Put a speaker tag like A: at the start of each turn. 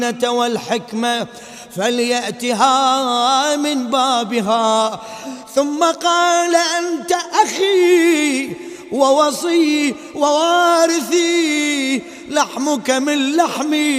A: والحكمة فليأتها من بابها. ثم قال أنت أخي ووصي ووارثي، لحمك من لحمي